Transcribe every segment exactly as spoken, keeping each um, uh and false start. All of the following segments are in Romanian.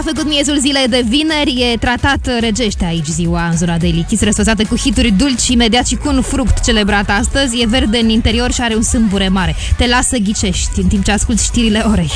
A făcut miezul zilei de vineri, e tratat regește aici ziua în zona de Lichis, răsosată cu hituri dulci imediat și cu un fruct celebrat astăzi. E verde în interior și are un sâmbure mare. Te lasă să ghicești în timp ce asculti știrile orei.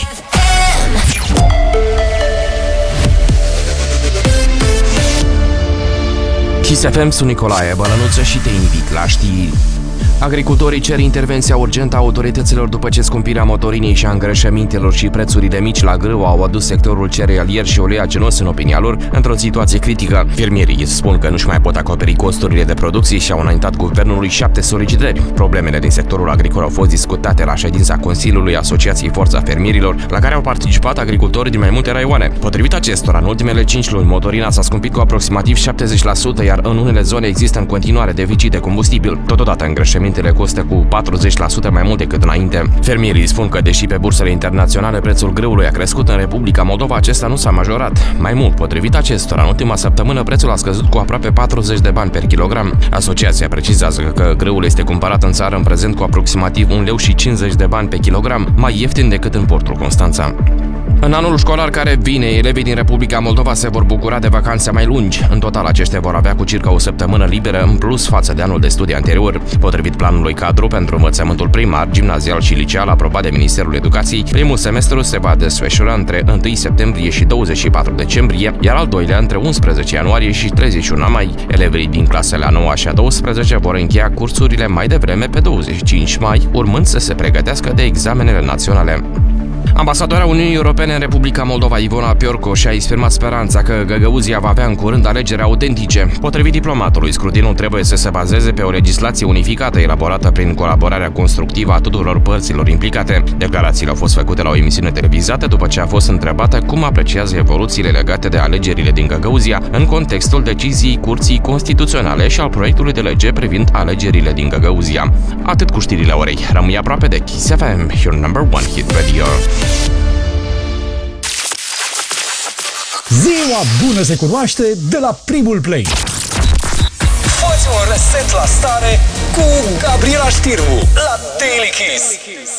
Kiss F M, sunt Nicolae Bălănuță și te invit la știri. Agricultorii cer intervenția urgentă a autorităților după ce scumpirea motorinei și a îngrășămintelor și prețurile mici la grâu au adus sectorul cerealier și oleaginos, în opinia lor, într-o situație critică. Fermierii spun că nu-și mai pot acoperi costurile de producție și au înaintat guvernului șapte solicitări. Problemele din sectorul agricol au fost discutate la ședința Consiliului Asociației Forța Fermierilor, la care au participat agricultorii din mai multe raioane. Potrivit acestora, în ultimele cinci luni, motorina s-a scumpit cu aproximativ șaptezeci la sută, iar în unele zone există în continuare deficit de combustibil. Totodată, îngrășămintele costă cu patruzeci la sută mai mult decât înainte. Fermierii spun că, deși pe bursele internaționale prețul grâului a crescut, în Republica Moldova acesta nu s-a majorat. Mai mult, potrivit acestora, în ultima săptămână prețul a scăzut cu aproape patruzeci de bani per kilogram. Asociația precizează că grâul este cumpărat în țară în prezent cu aproximativ un leu și cincizeci de bani pe kilogram, mai ieftin decât în portul Constanța. În anul școlar care vine, elevii din Republica Moldova se vor bucura de vacanțe mai lungi. În total, aceștia vor avea cu circa o săptămână liberă în plus față de anul de studii anterior. Potrivit planului cadru pentru învățământul primar, gimnazial și liceal aprobat de Ministerul Educației, primul semestru se va desfășura între întâi septembrie și douăzeci și patru decembrie, iar al doilea între unsprezece ianuarie și treizeci și unu mai. Elevii din clasele a noua și a douăsprezecea vor încheia cursurile mai devreme pe douăzeci și cinci mai, urmând să se pregătească de examenele naționale. Ambasadoarea Uniunii Europene în Republica Moldova, Ivona Piorco, și-a exprimat speranța că Găgăuzia va avea în curând alegeri autentice. Potrivit diplomatului, scrutinul trebuie să se bazeze pe o legislație unificată elaborată prin colaborarea constructivă a tuturor părților implicate. Declarațiile au fost făcute la o emisiune televizată după ce a fost întrebată cum apreciază evoluțiile legate de alegerile din Găgăuzia în contextul deciziei Curții Constituționale și al proiectului de lege privind alegerile din Găgăuzia. Atât cu știrile orei. Rămâi aproape de Kiss F M, your number one hit radio. Ziua bună se cunoaște de la primul play. Fă-ți un reset la stare cu Gabriela Știrbu la Daily Kiss.